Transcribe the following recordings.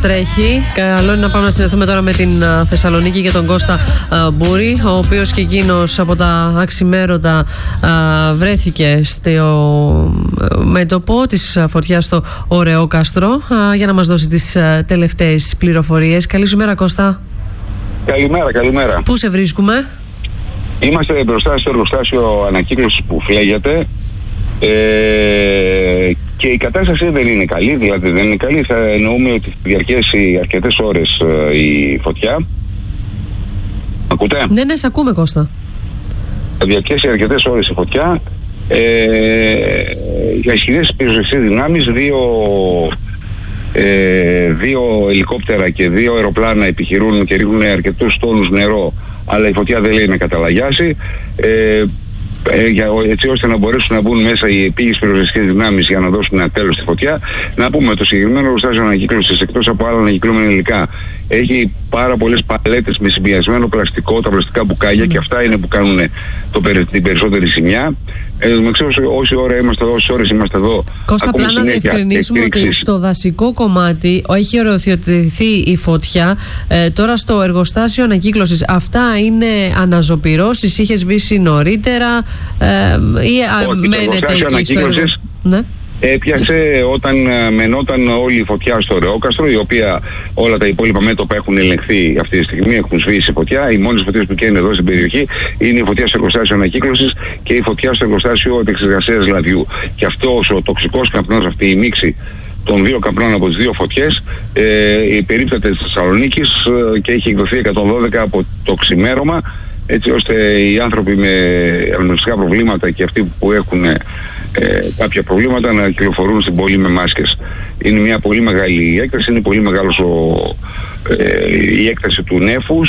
τρέχει. Καλό είναι να πάμε να συνδεθούμε τώρα με την Θεσσαλονίκη και τον Κώστα Μπούρη, ο οποίος και εκείνος από τα αξιμέρωτα βρέθηκε στο μέτωπο της φωτιάς στο Ωρεόκαστρο για να μας δώσει τις τελευταίες πληροφορίες. Καλή σου μέρα, Κώστα. Καλημέρα. Πού σε βρίσκουμε? Είμαστε μπροστά στο εργοστάσιο ανακύκλωσης που φλέγεται και η κατάσταση δεν είναι καλή. Δηλαδή δεν είναι καλή, θα εννοούμε ότι θα διαρκέσει αρκετές ώρες η φωτιά. Ακούτε? Ναι, σε ακούμε, Κώστα. Θα διαρκέσει αρκετές ώρες η φωτιά. Για ισχυρές πυροσβεστικές δυνάμεις, δύο ελικόπτερα και 2 αεροπλάνα επιχειρούν και ρίχνουν αρκετούς τόνους νερό, αλλά η φωτιά δεν λέει να καταλαγιάσει, έτσι ώστε να μπορέσουν να μπουν μέσα οι επίγειες πυροσβεστικές δυνάμεις για να δώσουν ένα τέλος στη φωτιά. Να πούμε το συγκεκριμένο εργοστάσιο ανακύκλωσης, εκτός από άλλα ανακυκλούμενα υλικά, έχει πάρα πολλές παλέτες με συμπιασμένο πλαστικό, τα πλαστικά μπουκάλια, και αυτά είναι που κάνουν την περισσότερη ζημιά. Με ξέρω όση ώρα είμαστε εδώ, όσες ώρες είμαστε εδώ. Κώστα, απλά να διευκρινίσουμε ότι στο δασικό κομμάτι έχει οριοθετηθεί η φωτιά. Τώρα στο εργοστάσιο ανακύκλωσης, αυτά είναι αναζωπυρώσεις, είχε σβήσει νωρίτερα ή μένετε εκεί στο εργοστάσιο? Ναι. Έπιασε όταν μενόταν όλη η φωτιά στο Ωρεόκαστρο, η οποία όλα τα υπόλοιπα μέτωπα έχουν ελεγχθεί αυτή τη στιγμή, έχουν σβήσει φωτιά. Οι μόνες φωτιές που καίνε εδώ στην περιοχή είναι η φωτιά στο εργοστάσιο ανακύκλωσης και η φωτιά στο εργοστάσιο επεξεργασίας λαδιού. Και αυτός ο τοξικός καπνός, αυτή η μίξη των 2 καπνών από τις 2 φωτιές, περίπταται της Θεσσαλονίκης και έχει εκδοθεί 112 από το ξημέρωμα, έτσι ώστε οι άνθρωποι με αναπνευστικά προβλήματα και αυτοί που έχουν κάποια προβλήματα να κυκλοφορούν στην πόλη με μάσκες. Είναι μια πολύ μεγάλη έκταση, είναι πολύ μεγάλος η έκταση του νέφους.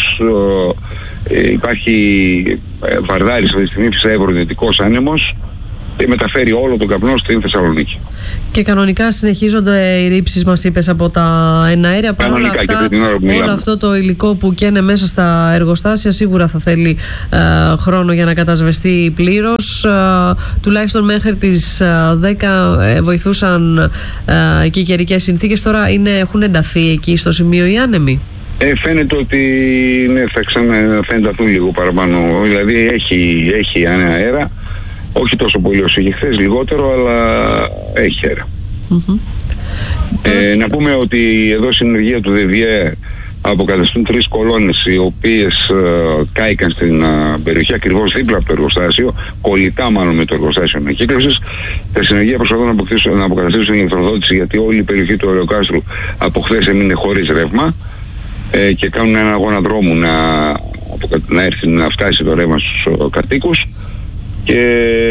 Υπάρχει βαρδάρης αυτή τη στιγμή, φυσικά ευρωδυτικός άνεμος, και μεταφέρει όλο τον καπνό στην Θεσσαλονίκη. Και κανονικά συνεχίζονται οι ρήψεις, μας είπες, από τα εναέρια. Παρ' όλα αυτά, όλο αυτό το υλικό που καίνε μέσα στα εργοστάσια σίγουρα θα θέλει χρόνο για να κατασβεστεί πλήρως. Τουλάχιστον μέχρι τις 10 βοηθούσαν και οι καιρικές συνθήκες. Τώρα έχουν ενταθεί εκεί στο σημείο οι άνεμοι. Φαίνεται ότι θα ενταθούν λίγο παραπάνω. Δηλαδή έχει αέρα. Όχι τόσο πολύ όσο είχε χθες, λιγότερο, αλλά έχει αέρα. Να πούμε ότι εδώ στην ενεργεία του ΔΔΕ αποκαταστούν 3 κολόνες, οι οποίες κάηκαν στην περιοχή ακριβώς δίπλα από το εργοστάσιο, κολλητά μάλλον με το εργοστάσιο ανακύκλωσης. Τα συνεργεία προσπαθούν να αποκαταστήσουν την ηλεκτροδότηση, γιατί όλη η περιοχή του Ωρεοκάστρου από χθες έμεινε χωρίς ρεύμα, και κάνουν ένα αγώνα δρόμου να έρθει να φτάσει το ρεύμα στους κατοίκους. Και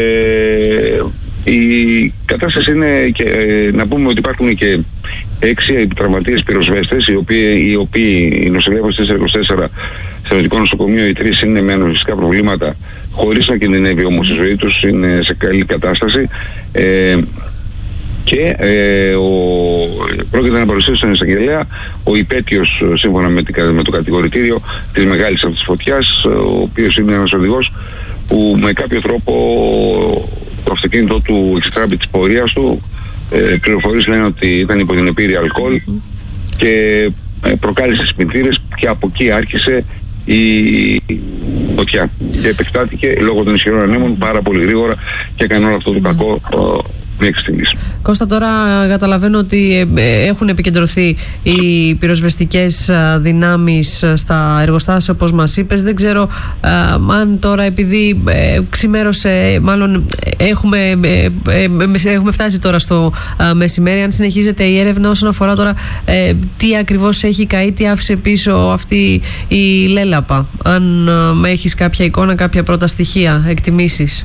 η κατάσταση είναι, και να πούμε ότι υπάρχουν και 6 τραυματίες πυροσβέστες, οι οποίοι νοσηλεύονται στις 24 στο Ιδιωτικό Νοσοκομείο. Οι 3 είναι με ανοσφαιρικά προβλήματα, χωρίς να κινδυνεύει όμως η ζωή τους, είναι σε καλή κατάσταση. Και πρόκειται να παρουσιάσει στον εισαγγελέα ο υπέτειος, σύμφωνα με το κατηγορητήριο, της μεγάλης αυτής φωτιάς, ο οποίος είναι ένας οδηγός που με κάποιο τρόπο το αυτοκίνητο του εξετράπη της πορείας του. Πληροφορίες λένε ότι ήταν υπό την επίρρεια αλκοόλ και προκάλεσε σπινθήρες, και από εκεί άρχισε η φωτιά και επεκτάθηκε λόγω των ισχυρών ανέμων πάρα πολύ γρήγορα και έκανε όλο αυτό το κακό μέχρι στιγμής. Κώστα, τώρα καταλαβαίνω ότι έχουν επικεντρωθεί οι πυροσβεστικές δυνάμεις στα εργοστάσια, όπως μας είπες. Δεν ξέρω αν τώρα, επειδή ξημέρωσε, μάλλον έχουμε φτάσει τώρα στο μεσημέρι, αν συνεχίζεται η έρευνα όσον αφορά τώρα τι ακριβώς έχει καεί, τι άφησε πίσω αυτή η λέλαπα. Αν έχεις κάποια εικόνα, κάποια πρώτα στοιχεία, εκτιμήσεις.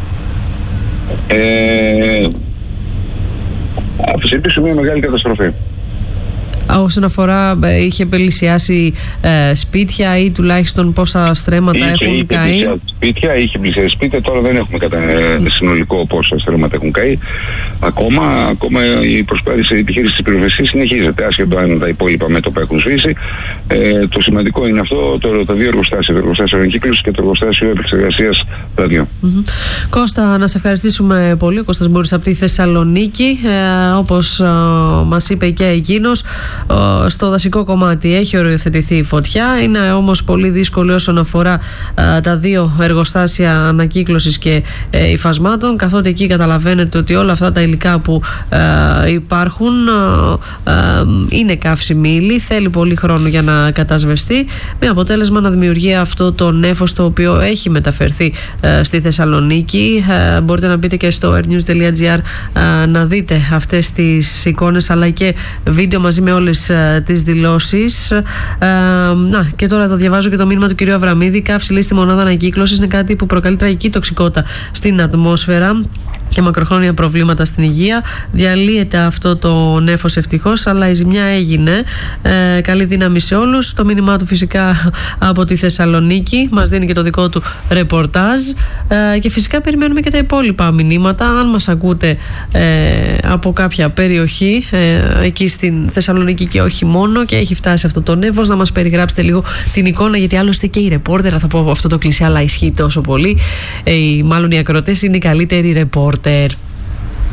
Άφησε πίσω μια μεγάλη καταστροφή. Όσον αφορά, είχε πλησιάσει σπίτια ή τουλάχιστον πόσα στρέμματα έχουν καεί? Είχε πλησιάσει σπίτια, τώρα δεν έχουμε συνολικό πόσα στρέμματα έχουν καεί. Ακόμα η προσπάθεια, η επιχείρηση της πυροσβεστικής συνεχίζεται, άσχετο αν τα υπόλοιπα μέτωπα έχουν σβήσει. Το σημαντικό είναι αυτό, τα 2 εργοστάσια, το εργοστάσιο ανακύκλωσης και το εργοστάσιο επεξεργασίας λαδιών. Κώστα, να σε ευχαριστήσουμε πολύ. Ο Κώστας Μπούρης από τη Θεσσαλονίκη, όπως μας είπε και εκείνος. στο δασικό κομμάτι έχει οριοθετηθεί η φωτιά. Είναι όμως πολύ δύσκολο όσον αφορά τα δύο εργοστάσια ανακύκλωσης και υφασμάτων, καθότι εκεί καταλαβαίνετε ότι όλα αυτά τα υλικά που υπάρχουν είναι καύσιμη ύλη, θέλει πολύ χρόνο για να κατασβεστεί, με αποτέλεσμα να δημιουργεί αυτό το νέφος το οποίο έχει μεταφερθεί στη Θεσσαλονίκη. Μπορείτε να μπείτε και στο airnews.gr να δείτε αυτές τις εικόνες αλλά και βίντεο μαζί με όλες τις δηλώσεις. Και τώρα εδώ διαβάζω και το μήνυμα του κυρίου Αβραμίδη. Καύση λέει στη μονάδα ανακύκλωσης είναι κάτι που προκαλεί τραγική τοξικότητα στην ατμόσφαιρα και μακροχρόνια προβλήματα στην υγεία. Διαλύεται αυτό το νέφος ευτυχώς, αλλά η ζημιά έγινε. Καλή δύναμη σε όλους. Το μήνυμά του φυσικά από τη Θεσσαλονίκη. Μας δίνει και το δικό του ρεπορτάζ. Και φυσικά περιμένουμε και τα υπόλοιπα μηνύματα. Αν μας ακούτε από κάποια περιοχή εκεί στην Θεσσαλονίκη και όχι μόνο, και έχει φτάσει αυτό το νέφος, να μας περιγράψετε λίγο την εικόνα, γιατί άλλωστε και οι ρεπόρτερ, θα πω αυτό το κλισέ, αλλά ισχύει τόσο πολύ. Μάλλον οι ακροατές είναι οι καλύτεροι ρεπόρτερ.